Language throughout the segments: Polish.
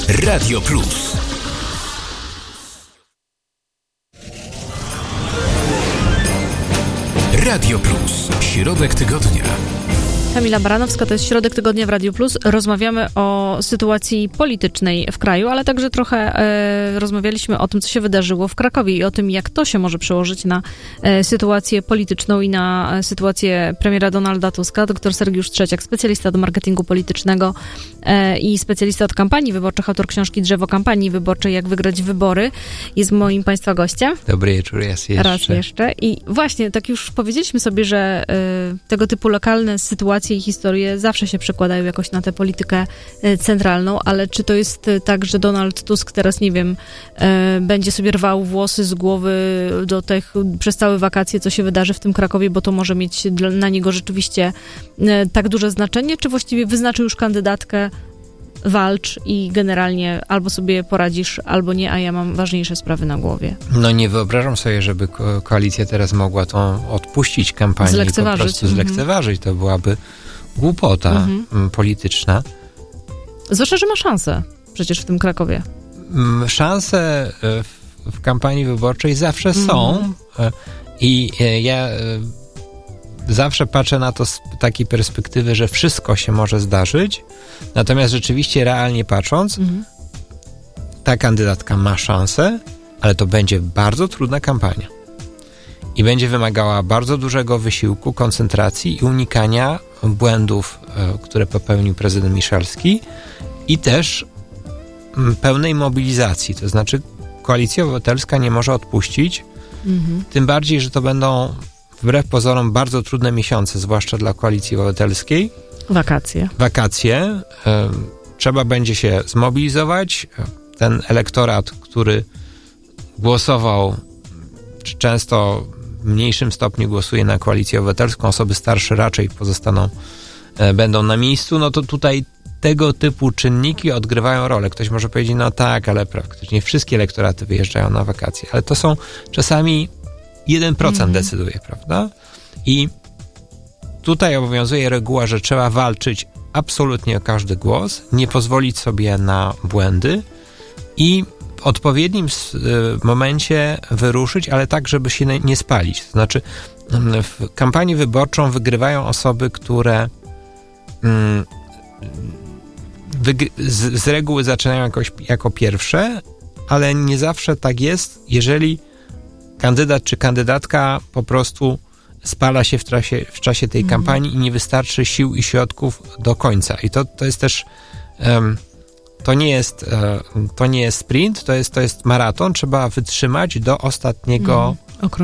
Radio Plus. Radio Plus. Środek tygodnia. Kamila Baranowska, to jest Środek Tygodnia w Radiu Plus. Rozmawiamy o sytuacji politycznej w kraju, ale także trochę rozmawialiśmy o tym, co się wydarzyło w Krakowie i o tym, jak to się może przełożyć na sytuację polityczną i na sytuację premiera Donalda Tuska. Doktor Sergiusz Trzeciak, specjalista do marketingu politycznego i specjalista od kampanii wyborczych, autor książki Drzewo kampanii wyborczej, jak wygrać wybory, jest moim Państwa gościem. Dobry wieczór, raz jeszcze. I właśnie, tak już powiedzieliśmy sobie, że tego typu lokalne sytuacje i historie zawsze się przekładają jakoś na tę politykę centralną, ale czy to jest tak, że Donald Tusk teraz, nie wiem, będzie sobie rwał włosy z głowy do tych, przez całe wakacje, co się wydarzy w tym Krakowie, bo to może mieć na niego rzeczywiście tak duże znaczenie, czy właściwie wyznaczył już kandydatkę, walcz i generalnie albo sobie poradzisz, albo nie, a ja mam ważniejsze sprawy na głowie. No nie wyobrażam sobie, żeby koalicja teraz mogła tą odpuścić kampanię i po prostu zlekceważyć. To byłaby głupota polityczna. Zwłaszcza, że ma szansę przecież w tym Krakowie. Szanse w kampanii wyborczej zawsze są i ja zawsze patrzę na to z takiej perspektywy, że wszystko się może zdarzyć, natomiast rzeczywiście realnie patrząc, ta kandydatka ma szansę, ale to będzie bardzo trudna kampania i będzie wymagała bardzo dużego wysiłku, koncentracji i unikania błędów, które popełnił prezydent Miszalski i też pełnej mobilizacji, to znaczy Koalicja Obywatelska nie może odpuścić, tym bardziej, że to będą wbrew pozorom bardzo trudne miesiące, zwłaszcza dla Koalicji Obywatelskiej. Wakacje. Trzeba będzie się zmobilizować. Ten elektorat, który głosował, czy często w mniejszym stopniu głosuje na Koalicję Obywatelską, osoby starsze raczej będą na miejscu, no to tutaj tego typu czynniki odgrywają rolę. Ktoś może powiedzieć, no tak, ale praktycznie wszystkie elektoraty wyjeżdżają na wakacje, ale to są czasami 1% decyduje, prawda? I tutaj obowiązuje reguła, że trzeba walczyć absolutnie o każdy głos, nie pozwolić sobie na błędy i w odpowiednim momencie wyruszyć, ale tak, żeby się nie spalić. To znaczy, w kampanii wyborczą wygrywają osoby, które z reguły zaczynają jako pierwsze, ale nie zawsze tak jest, jeżeli kandydat czy kandydatka po prostu spala się w czasie tej kampanii i nie wystarczy sił i środków do końca. I to jest też to nie jest sprint, to jest maraton. Trzeba wytrzymać do ostatniego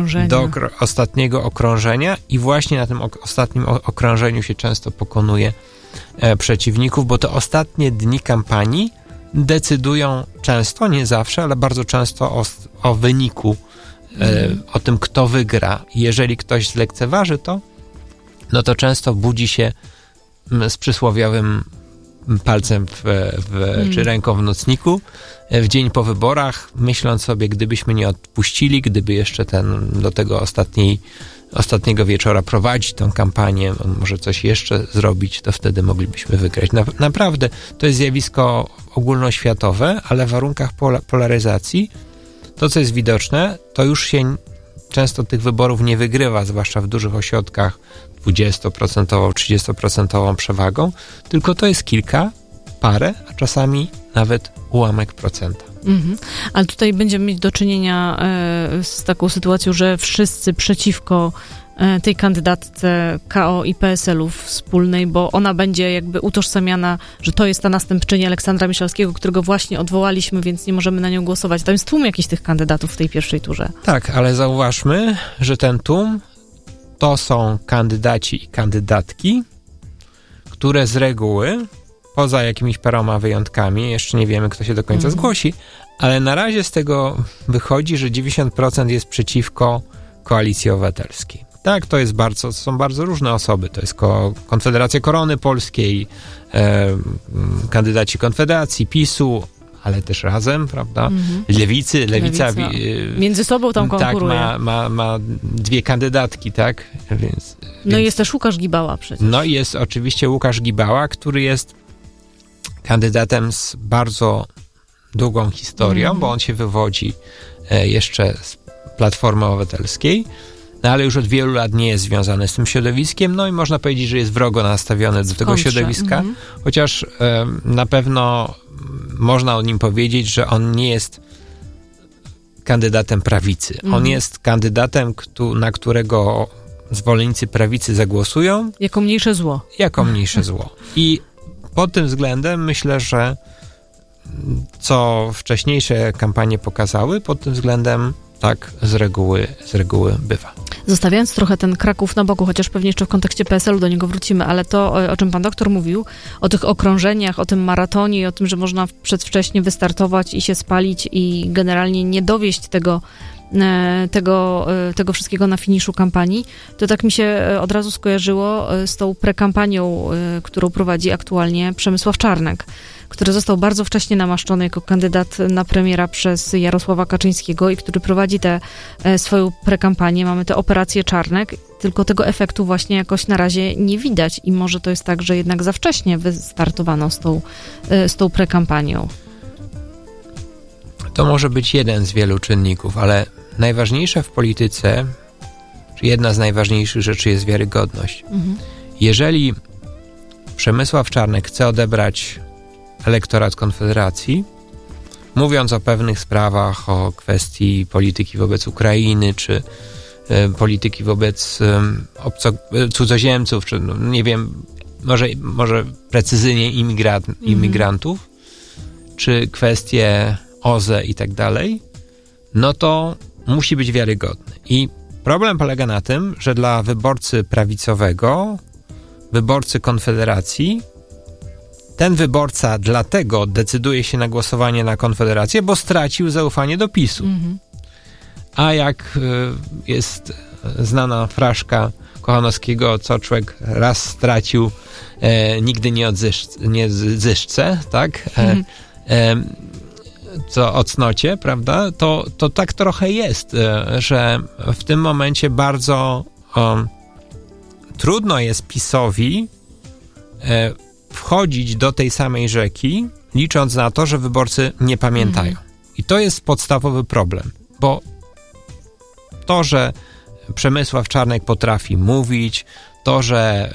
okrążenia i właśnie na tym ostatnim okrążeniu się często pokonuje przeciwników, bo te ostatnie dni kampanii decydują często, nie zawsze, ale bardzo często o wyniku, o tym, kto wygra. Jeżeli ktoś zlekceważy to, no to często budzi się z przysłowiowym palcem czy ręką w nocniku w dzień po wyborach, myśląc sobie, gdybyśmy nie odpuścili, gdyby jeszcze do tego ostatniego wieczora prowadzić tą kampanię, może coś jeszcze zrobić, to wtedy moglibyśmy wygrać. Naprawdę to jest zjawisko ogólnoświatowe, ale w warunkach polaryzacji to, co jest widoczne, to już się często tych wyborów nie wygrywa, zwłaszcza w dużych ośrodkach 20%, 30% przewagą, tylko to jest parę, a czasami nawet ułamek procenta. Ale tutaj będziemy mieć do czynienia z taką sytuacją, że wszyscy przeciwko tej kandydatce KO i PSL-ów wspólnej, bo ona będzie jakby utożsamiana, że to jest ta następczyni Aleksandra Miszalskiego, którego właśnie odwołaliśmy, więc nie możemy na nią głosować. Tam jest tłum jakichś tych kandydatów w tej pierwszej turze. Tak, ale zauważmy, że ten tłum to są kandydaci i kandydatki, które z reguły, poza jakimiś paroma wyjątkami, jeszcze nie wiemy, kto się do końca zgłosi, ale na razie z tego wychodzi, że 90% jest przeciwko Koalicji Obywatelskiej. Tak, to są bardzo różne osoby. To jest Konfederacja Korony Polskiej, kandydaci Konfederacji, PiS-u, ale też Razem, prawda? Lewica między sobą tam konkuruje. Tak, ma dwie kandydatki, tak? Więc jest też Łukasz Gibała przecież. No i jest oczywiście Łukasz Gibała, który jest kandydatem z bardzo długą historią, bo on się wywodzi jeszcze z Platformy Obywatelskiej, no ale już od wielu lat nie jest związany z tym środowiskiem, no i można powiedzieć, że jest wrogo nastawiony do tego środowiska, chociaż na pewno można o nim powiedzieć, że on nie jest kandydatem prawicy. On jest kandydatem, na którego zwolennicy prawicy zagłosują. Jako mniejsze zło. Jako mniejsze zło. I pod tym względem myślę, że co wcześniejsze kampanie pokazały, pod tym względem tak z reguły bywa. Zostawiając trochę ten Kraków na boku, chociaż pewnie jeszcze w kontekście PSL-u do niego wrócimy, ale to, o czym pan doktor mówił, o tych okrążeniach, o tym maratonie i o tym, że można przedwcześnie wystartować i się spalić i generalnie nie dowieść tego wszystkiego na finiszu kampanii, to tak mi się od razu skojarzyło z tą prekampanią, którą prowadzi aktualnie Przemysław Czarnek, który został bardzo wcześnie namaszczony jako kandydat na premiera przez Jarosława Kaczyńskiego i który prowadzi tę swoją prekampanię. Mamy tę operację Czarnek, tylko tego efektu właśnie jakoś na razie nie widać i może to jest tak, że jednak za wcześnie wystartowano z tą prekampanią. To może być jeden z wielu czynników, ale najważniejsza w polityce, czy jedna z najważniejszych rzeczy jest wiarygodność. Jeżeli Przemysław Czarnek chce odebrać elektorat Konfederacji, mówiąc o pewnych sprawach, o kwestii polityki wobec Ukrainy, czy polityki wobec cudzoziemców, czy nie wiem, może precyzyjnie imigrantów, czy kwestie OZE i tak dalej, no to musi być wiarygodny. I problem polega na tym, że dla wyborcy prawicowego, wyborcy Konfederacji, ten wyborca dlatego decyduje się na głosowanie na Konfederację, bo stracił zaufanie do PiS-u. A jak jest znana fraszka Kochanowskiego, co człowiek raz stracił, nigdy nie odzyszce, tak? Co o cnocie, prawda? To tak trochę jest, że w tym momencie bardzo trudno jest PiS-owi wchodzić do tej samej rzeki, licząc na to, że wyborcy nie pamiętają. I to jest podstawowy problem, bo to, że Przemysław Czarnek potrafi mówić, to, że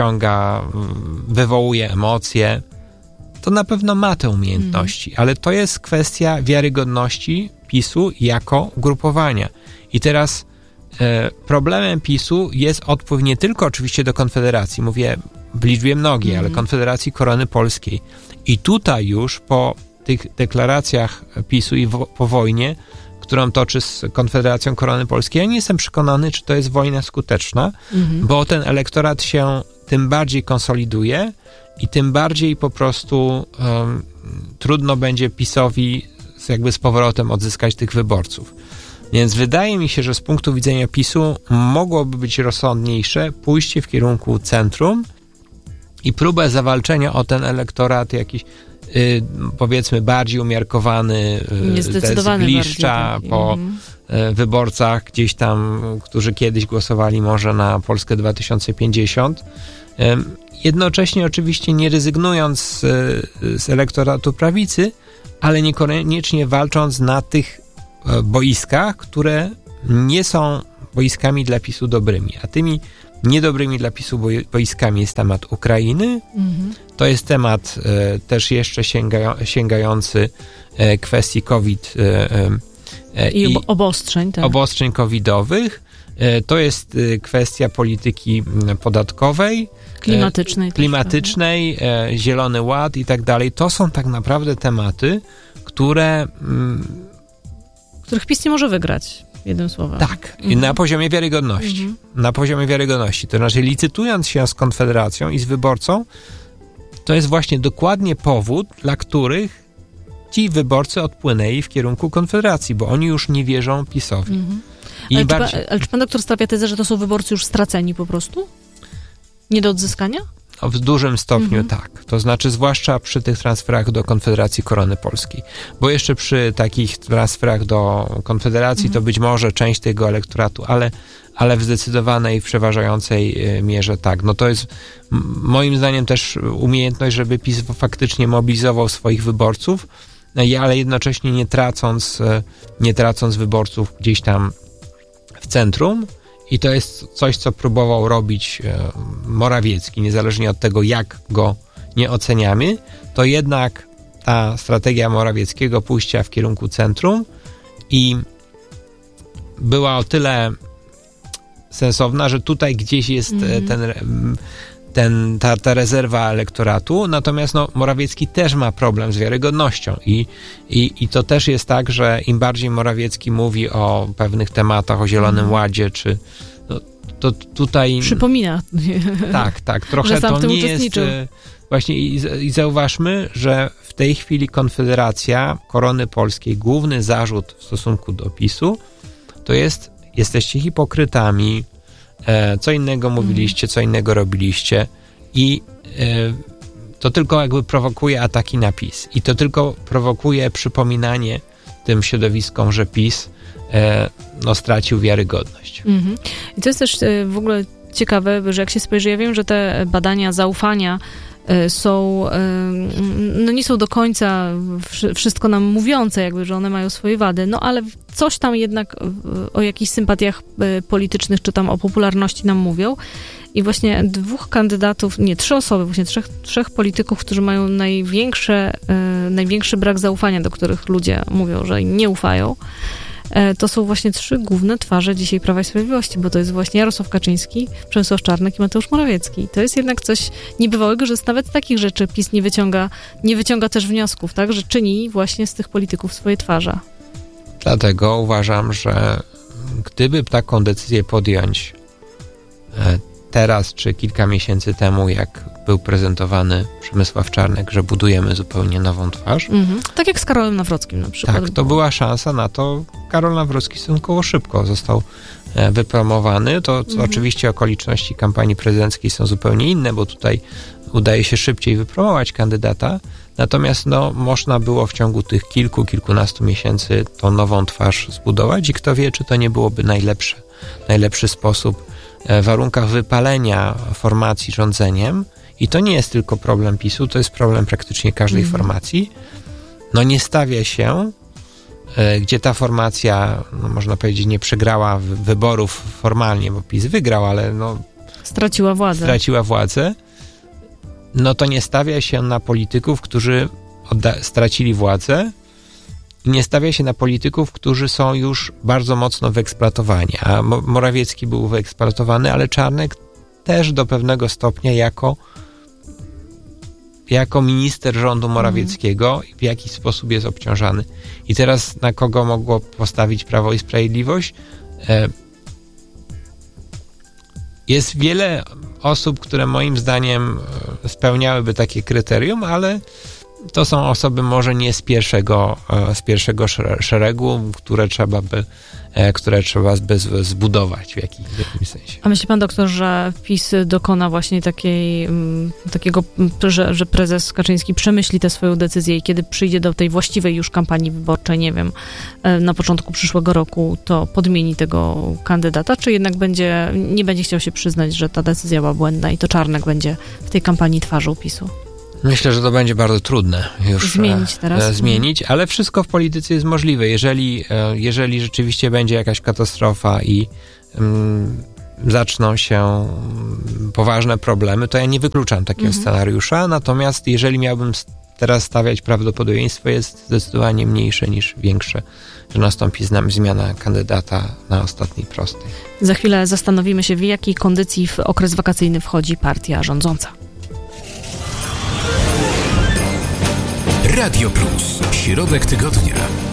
wywołuje emocje, to na pewno ma te umiejętności, ale to jest kwestia wiarygodności PiS-u jako ugrupowania. I teraz problemem PiS-u jest odpływ nie tylko oczywiście do Konfederacji, mówię w liczbie mnogiej, ale Konfederacji Korony Polskiej. I tutaj już po tych deklaracjach PiS-u i po wojnie, którą toczy z Konfederacją Korony Polskiej, ja nie jestem przekonany, czy to jest wojna skuteczna, bo ten elektorat się tym bardziej konsoliduje i tym bardziej po prostu trudno będzie PiS-owi jakby z powrotem odzyskać tych wyborców. Więc wydaje mi się, że z punktu widzenia PiS-u mogłoby być rozsądniejsze pójście w kierunku centrum i próbę zawalczenia o ten elektorat jakiś powiedzmy bardziej umiarkowany, z Gliszcza po wyborcach gdzieś tam, którzy kiedyś głosowali może na Polskę 2050. Jednocześnie oczywiście nie rezygnując z elektoratu prawicy, ale niekoniecznie walcząc na tych boiskach, które nie są boiskami dla PiS-u dobrymi. A tymi niedobrymi dla PiS-u boiskami jest temat Ukrainy. To jest temat też jeszcze sięgający kwestii COVID i obostrzeń, tak. Obostrzeń covidowych. To jest kwestia polityki podatkowej, klimatycznej, Zielony Ład i tak dalej. To są tak naprawdę tematy, których PiS nie może wygrać, jednym słowem. Tak, na poziomie wiarygodności. Na poziomie wiarygodności. To znaczy, licytując się z Konfederacją i z wyborcą, to jest właśnie dokładnie powód, dla których ci wyborcy odpłynęli w kierunku Konfederacji, bo oni już nie wierzą PiS-owi. Ale czy pan doktor stawia tezę, że to są wyborcy już straceni po prostu? Nie do odzyskania? W dużym stopniu tak. To znaczy zwłaszcza przy tych transferach do Konfederacji Korony Polskiej. Bo jeszcze przy takich transferach do Konfederacji to być może część tego elektoratu, ale w zdecydowanej, przeważającej mierze tak. No to jest moim zdaniem też umiejętność, żeby PiS faktycznie mobilizował swoich wyborców ale jednocześnie nie tracąc wyborców gdzieś tam w centrum. I to jest coś, co próbował robić Morawiecki, niezależnie od tego, jak go nie oceniamy, to jednak ta strategia Morawieckiego pójścia w kierunku centrum i była o tyle sensowna, że tutaj gdzieś jest ta rezerwa elektoratu, natomiast Morawiecki też ma problem z wiarygodnością i to też jest tak, że im bardziej Morawiecki mówi o pewnych tematach, o Zielonym Ładzie, czy to tutaj... Przypomina. Tak, trochę to nie jest... Właśnie i zauważmy, że w tej chwili Konfederacja Korony Polskiej, główny zarzut w stosunku do PiS-u to jest: jesteście hipokrytami, co innego mówiliście, co innego robiliście i to tylko jakby prowokuje ataki na PiS i to tylko prowokuje przypominanie tym środowiskom, że PiS stracił wiarygodność. I to jest też w ogóle ciekawe, że jak się spojrzy, ja wiem, że te badania zaufania są, nie są do końca wszystko nam mówiące, jakby, że one mają swoje wady, ale coś tam jednak o jakichś sympatiach politycznych, czy tam o popularności nam mówią. I właśnie dwóch kandydatów, trzy osoby, właśnie trzech polityków, którzy mają największy brak zaufania, do których ludzie mówią, że im nie ufają, to są właśnie trzy główne twarze dzisiaj Prawa i Sprawiedliwości, bo to jest właśnie Jarosław Kaczyński, Przemysław Czarnek i Mateusz Morawiecki. To jest jednak coś niebywałego, że nawet z takich rzeczy PiS nie wyciąga też wniosków, tak, że czyni właśnie z tych polityków swoje twarze. Dlatego uważam, że gdyby taką decyzję podjąć teraz czy kilka miesięcy temu, jak był prezentowany Przemysław Czarnek, że budujemy zupełnie nową twarz. Tak jak z Karolem Nawrockim na przykład. Tak, to była szansa na to. Karol Nawrocki stosunkowo szybko został wypromowany. To oczywiście okoliczności kampanii prezydenckiej są zupełnie inne, bo tutaj udaje się szybciej wypromować kandydata. Natomiast można było w ciągu tych kilkunastu miesięcy tą nową twarz zbudować i kto wie, czy to nie byłoby najlepszy sposób w warunkach wypalenia formacji rządzeniem. I to nie jest tylko problem PiS-u, to jest problem praktycznie każdej formacji. Nie stawia się, gdzie ta formacja, można powiedzieć, nie przegrała wyborów formalnie, bo PiS wygrał, ale straciła władzę. To nie stawia się na polityków, którzy stracili władzę i nie stawia się na polityków, którzy są już bardzo mocno wyeksploatowani. A Morawiecki był wyeksploatowany, ale Czarnek też do pewnego stopnia jako minister rządu Morawieckiego w jakiś sposób jest obciążany. I teraz na kogo mogło postawić Prawo i Sprawiedliwość? Jest wiele osób, które moim zdaniem spełniałyby takie kryterium, ale to są osoby może nie z pierwszego szeregu, które trzeba by zbudować w jakimś sensie. A myśli pan, doktor, że PiS dokona właśnie takiego, że prezes Kaczyński przemyśli tę swoją decyzję i kiedy przyjdzie do tej właściwej już kampanii wyborczej, nie wiem, na początku przyszłego roku, to podmieni tego kandydata, czy jednak nie będzie chciał się przyznać, że ta decyzja była błędna i to Czarnek będzie w tej kampanii twarzą PiS-u? Myślę, że to będzie bardzo trudne już zmienić teraz. Ale wszystko w polityce jest możliwe. Jeżeli rzeczywiście będzie jakaś katastrofa i zaczną się poważne problemy, to ja nie wykluczam takiego scenariusza, natomiast jeżeli miałbym teraz stawiać, prawdopodobieństwo jest zdecydowanie mniejsze niż większe, że nastąpi zmiana kandydata na ostatniej prostej. Za chwilę zastanowimy się, w jakiej kondycji w okres wakacyjny wchodzi partia rządząca. Radio Plus. Środek tygodnia.